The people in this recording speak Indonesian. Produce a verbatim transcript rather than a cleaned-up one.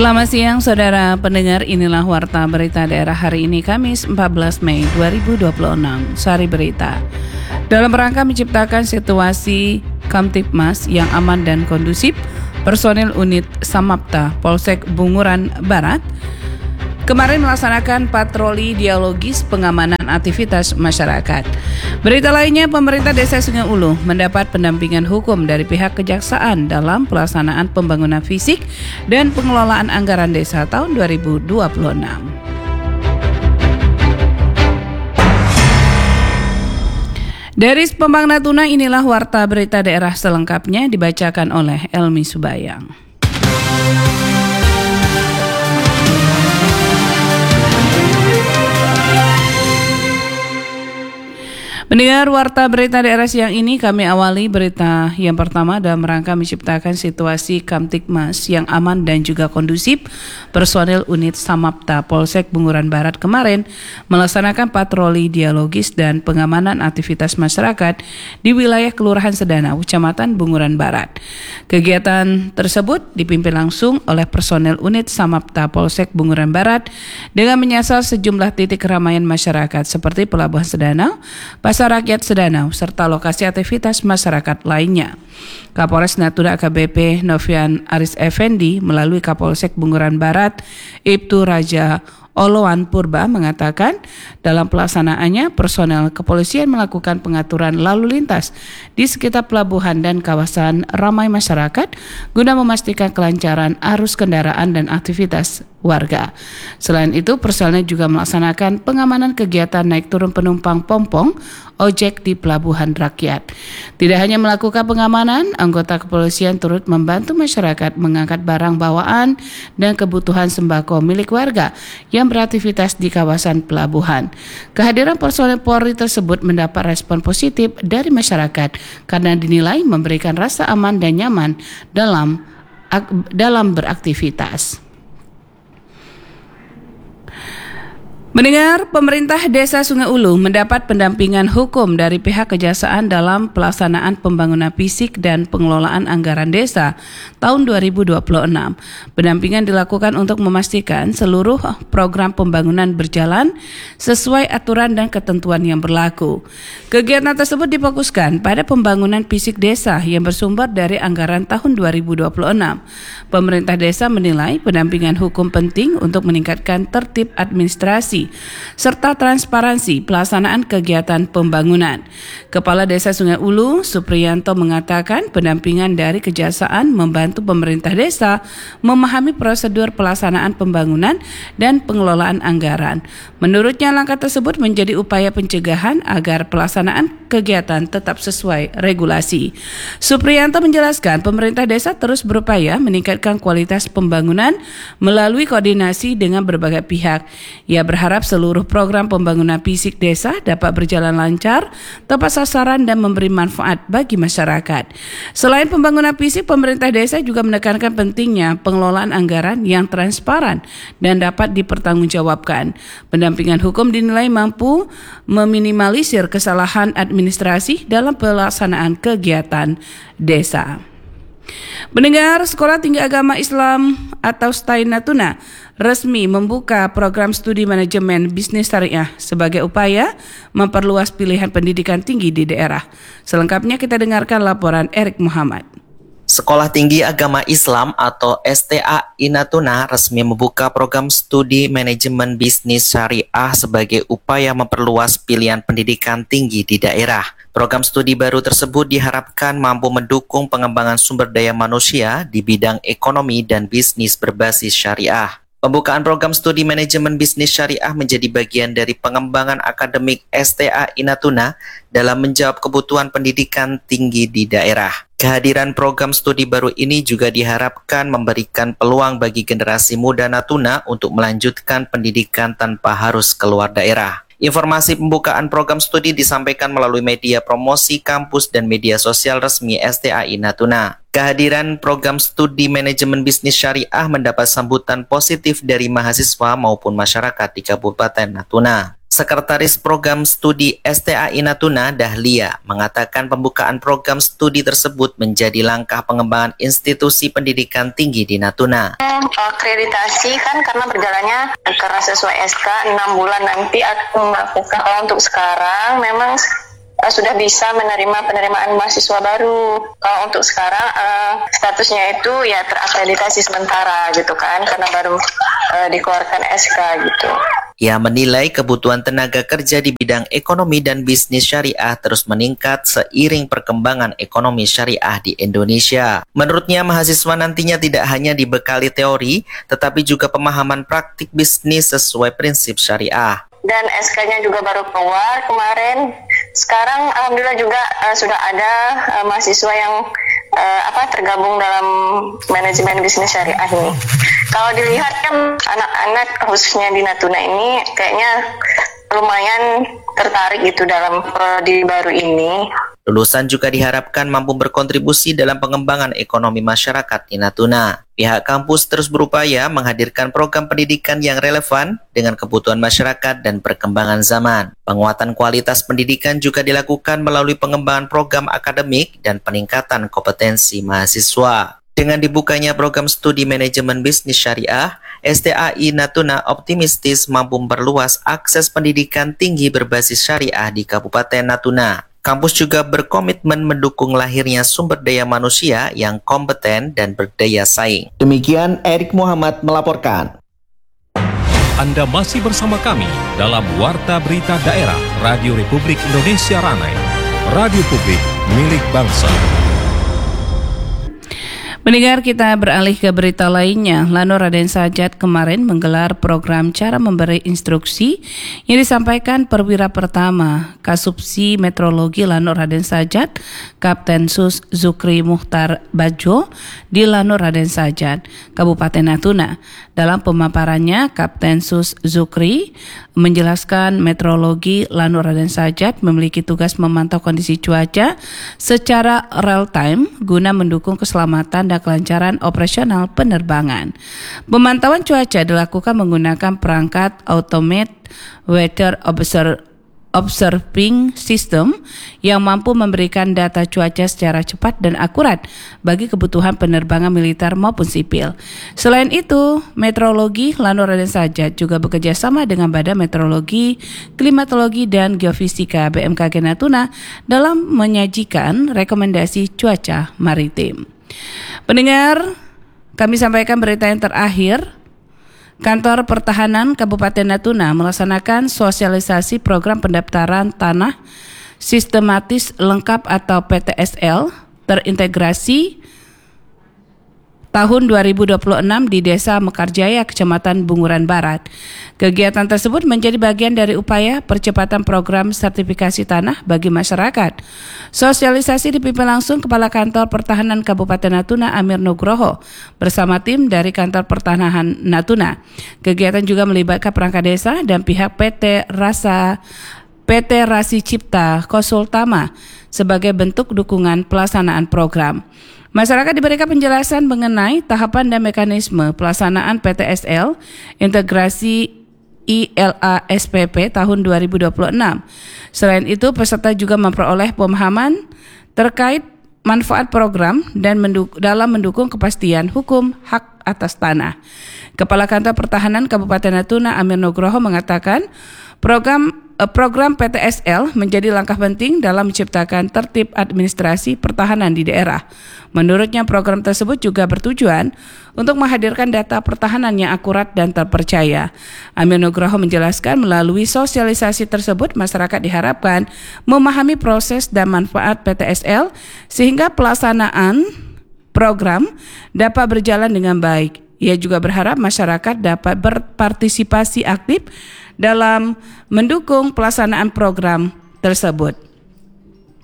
Selamat siang saudara pendengar, inilah Warta Berita Daerah hari ini Kamis empat belas Mei dua ribu dua puluh enam. Sari berita. Dalam rangka menciptakan situasi Kamtibmas yang aman dan kondusif, personil unit Samapta Polsek Bunguran Barat kemarin melaksanakan patroli dialogis pengamanan aktivitas masyarakat. Berita lainnya, pemerintah Desa Sungai Uluh mendapat pendampingan hukum dari pihak Kejaksaan dalam pelaksanaan pembangunan fisik dan pengelolaan anggaran desa tahun dua ribu dua puluh enam. Dari Pembang Natuna, inilah Warta Berita Daerah selengkapnya dibacakan oleh Elmi Subayang. Mendengar Warta Berita Daerah siang ini, kami awali berita yang pertama dalam rangka menciptakan situasi Kamtibmas yang aman dan juga kondusif. Personil unit Samapta Polsek Bunguran Barat kemarin melaksanakan patroli dialogis dan pengamanan aktivitas masyarakat di wilayah Kelurahan Sedana, Kecamatan Bunguran Barat. Kegiatan tersebut dipimpin langsung oleh personil unit Samapta Polsek Bunguran Barat dengan menyasar sejumlah titik keramaian masyarakat seperti Pelabuhan Sedana, Pasar Rakyat Sedanau, serta lokasi aktivitas masyarakat lainnya. Kapolres Natuna A K B P Novian Aris Effendi melalui Kapolsek Bunguran Barat Ibtu Raja Oloan Purba mengatakan dalam pelaksanaannya personel kepolisian melakukan pengaturan lalu lintas di sekitar pelabuhan dan kawasan ramai masyarakat guna memastikan kelancaran arus kendaraan dan aktivitas warga. Selain itu, personelnya juga melaksanakan pengamanan kegiatan naik turun penumpang pompong ojek di pelabuhan rakyat. Tidak hanya melakukan pengamanan, anggota kepolisian turut membantu masyarakat mengangkat barang bawaan dan kebutuhan sembako milik warga yang beraktivitas di kawasan pelabuhan. Kehadiran personel Polri tersebut mendapat respon positif dari masyarakat karena dinilai memberikan rasa aman dan nyaman dalam dalam beraktivitas. Mendengar, pemerintah Desa Sungai Uluh mendapat pendampingan hukum dari pihak Kejaksaan dalam pelaksanaan pembangunan fisik dan pengelolaan anggaran desa tahun dua ribu dua puluh enam. Pendampingan dilakukan untuk memastikan seluruh program pembangunan berjalan sesuai aturan dan ketentuan yang berlaku. Kegiatan tersebut difokuskan pada pembangunan fisik desa yang bersumber dari anggaran tahun dua ribu dua puluh enam. Pemerintah desa menilai pendampingan hukum penting untuk meningkatkan tertib administrasi serta transparansi pelaksanaan kegiatan pembangunan. Kepala Desa Sungai Uluh, Supriyanto, mengatakan pendampingan dari Kejaksaan membantu pemerintah desa memahami prosedur pelaksanaan pembangunan dan pengelolaan anggaran. Menurutnya, langkah tersebut menjadi upaya pencegahan agar pelaksanaan kegiatan tetap sesuai regulasi. Supriyanto menjelaskan pemerintah desa terus berupaya meningkatkan kualitas pembangunan melalui koordinasi dengan berbagai pihak. Ia berharap Harap seluruh program pembangunan fisik desa dapat berjalan lancar, tepat sasaran dan memberi manfaat bagi masyarakat. Selain pembangunan fisik, pemerintah desa juga menekankan pentingnya pengelolaan anggaran yang transparan dan dapat dipertanggungjawabkan. Pendampingan hukum dinilai mampu meminimalisir kesalahan administrasi dalam pelaksanaan kegiatan desa. Mendengar, Sekolah Tinggi Agama Islam atau S T A I Natuna resmi membuka program studi manajemen bisnis syariah sebagai upaya memperluas pilihan pendidikan tinggi di daerah. Selengkapnya kita dengarkan laporan Erik Muhammad. Sekolah Tinggi Agama Islam atau S T A I Natuna resmi membuka program studi manajemen bisnis syariah sebagai upaya memperluas pilihan pendidikan tinggi di daerah. Program studi baru tersebut diharapkan mampu mendukung pengembangan sumber daya manusia di bidang ekonomi dan bisnis berbasis syariah. Pembukaan program studi manajemen bisnis syariah menjadi bagian dari pengembangan akademik S T A I Natuna dalam menjawab kebutuhan pendidikan tinggi di daerah. Kehadiran program studi baru ini juga diharapkan memberikan peluang bagi generasi muda Natuna untuk melanjutkan pendidikan tanpa harus keluar daerah. Informasi pembukaan program studi disampaikan melalui media promosi kampus dan media sosial resmi S T A I Natuna. Kehadiran program studi manajemen bisnis syariah mendapat sambutan positif dari mahasiswa maupun masyarakat di Kabupaten Natuna. Sekretaris Program Studi S T A I Natuna, Dahlia, mengatakan pembukaan program studi tersebut menjadi langkah pengembangan institusi pendidikan tinggi di Natuna. Akreditasi kan karena berjalannya karena sesuai S K enam bulan nanti akan melakukan. Kalau untuk sekarang memang uh, sudah bisa menerima penerimaan mahasiswa baru. Kalau untuk sekarang uh, statusnya itu ya terakreditasi sementara gitu kan, karena baru uh, dikeluarkan S K gitu. Ia menilai kebutuhan tenaga kerja di bidang ekonomi dan bisnis syariah terus meningkat seiring perkembangan ekonomi syariah di Indonesia. Menurutnya, mahasiswa nantinya tidak hanya dibekali teori, tetapi juga pemahaman praktik bisnis sesuai prinsip syariah. Dan S K-nya juga baru keluar kemarin. Sekarang alhamdulillah juga uh, sudah ada uh, mahasiswa yang uh, apa tergabung dalam manajemen bisnis syariah ini. Kalau dilihat kan anak-anak khususnya di Natuna ini kayaknya lumayan tertarik gitu dalam prodi baru ini. Lulusan juga diharapkan mampu berkontribusi dalam pengembangan ekonomi masyarakat di Natuna. Pihak kampus terus berupaya menghadirkan program pendidikan yang relevan dengan kebutuhan masyarakat dan perkembangan zaman. Penguatan kualitas pendidikan juga dilakukan melalui pengembangan program akademik dan peningkatan kompetensi mahasiswa. Dengan dibukanya program studi manajemen bisnis syariah, S T A I Natuna optimistis mampu memperluas akses pendidikan tinggi berbasis syariah di Kabupaten Natuna. Kampus juga berkomitmen mendukung lahirnya sumber daya manusia yang kompeten dan berdaya saing. Demikian Erik Muhammad melaporkan. Anda masih bersama kami dalam Warta Berita Daerah Radio Republik Indonesia Ranai, Radio Publik milik bangsa. Pendengar, kita beralih ke berita lainnya. Lano Raden Sajat kemarin menggelar program cara memberi instruksi yang disampaikan perwira pertama Kasubsi Meteorologi Lano Raden Sajat, Kapten Sus Zukri Muhtar Bajo di Lano Raden Sajat, Kabupaten Natuna. Dalam pemaparannya, Kapten Sus Zukri menjelaskan meteorologi Lano Raden Sajat memiliki tugas memantau kondisi cuaca secara real time guna mendukung keselamatan dan kelancaran operasional penerbangan. Pemantauan cuaca dilakukan menggunakan perangkat Automated Weather Observer Observing System yang mampu memberikan data cuaca secara cepat dan akurat bagi kebutuhan penerbangan militer maupun sipil. Selain itu, meteorologi Lano Raden Sajat juga bekerja sama dengan Badan Meteorologi, Klimatologi, dan Geofisika B M K G Natuna dalam menyajikan rekomendasi cuaca maritim. Pendengar, kami sampaikan berita yang terakhir. Kantor Pertahanan Kabupaten Natuna melaksanakan sosialisasi program pendaftaran tanah sistematis lengkap atau P T S L terintegrasi tahun dua ribu dua puluh enam di Desa Mekarjaya, Kecamatan Bunguran Barat. Kegiatan tersebut menjadi bagian dari upaya percepatan program sertifikasi tanah bagi masyarakat. Sosialisasi dipimpin langsung Kepala Kantor Pertahanan Kabupaten Natuna Amir Nugroho bersama tim dari Kantor Pertahanan Natuna. Kegiatan juga melibatkan perangkat desa dan pihak P T Rasa P T Rasi Cipta Konsultama sebagai bentuk dukungan pelaksanaan program. Masyarakat diberikan penjelasan mengenai tahapan dan mekanisme pelaksanaan P T S L integrasi I L A S P P tahun dua ribu dua puluh enam. Selain itu, peserta juga memperoleh pemahaman terkait manfaat program dan menduk- dalam mendukung kepastian hukum hak atas tanah. Kepala Kantor Pertahanan Kabupaten Natuna Amir Nugroho mengatakan program Program P T S L menjadi langkah penting dalam menciptakan tertib administrasi pertahanan di daerah. Menurutnya, program tersebut juga bertujuan untuk menghadirkan data pertahanan yang akurat dan terpercaya. Amir Nugroho menjelaskan melalui sosialisasi tersebut, masyarakat diharapkan memahami proses dan manfaat P T S L sehingga pelaksanaan program dapat berjalan dengan baik. Ia juga berharap masyarakat dapat berpartisipasi aktif dalam mendukung pelaksanaan program tersebut.